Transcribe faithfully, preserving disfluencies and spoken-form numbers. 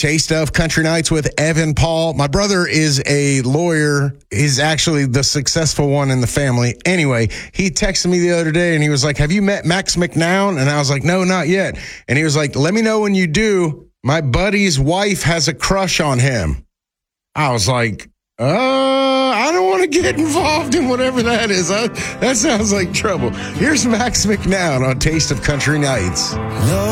Taste of Country Nights with Evan Paul. My brother is a lawyer. He's actually the successful one in the family. Anyway, he texted me the other day and he was like, have you met Max McNown? And I was like, no, not yet. And he was like, let me know when you do. My buddy's wife has a crush on him. I was like, uh, I don't want to get involved in whatever that is. I, that sounds like trouble. Here's Max McNown on Taste of Country Nights. No.